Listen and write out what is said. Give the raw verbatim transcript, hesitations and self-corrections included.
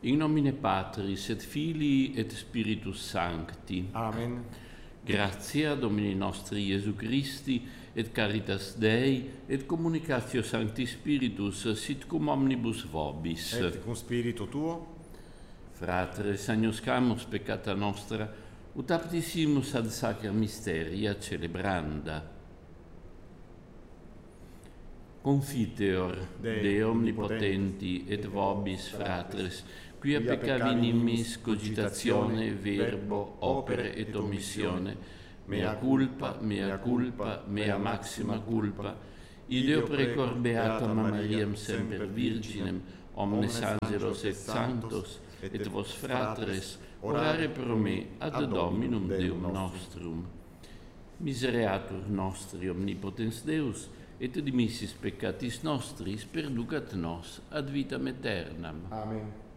In nomine Patris et Filii et Spiritus Sancti. Amen. Gratia Domini nostri Iesu Christi, et caritas Dei, et communicatio Sancti Spiritus, sit cum omnibus vobis. Et cum spiritu tuo, Fratres, agnoscamus peccata nostra, ut aptissimus ad sacra mysteria celebranda. Confiteor Dei Dei omnipotenti et vobis, fratres, quia peccavi nimis cogitatione, verbo, opere et omissione, mea culpa, mea culpa, mea maxima culpa, ideo precor beatam Mariam semper virginem, omnes angelos et sanctos, et vos fratres, orare pro me ad Dominum Deum nostrum. Misereatur nostri omnipotens Deus, et dimissis peccatis nostris perducat nos ad vitam aeternam. Amen.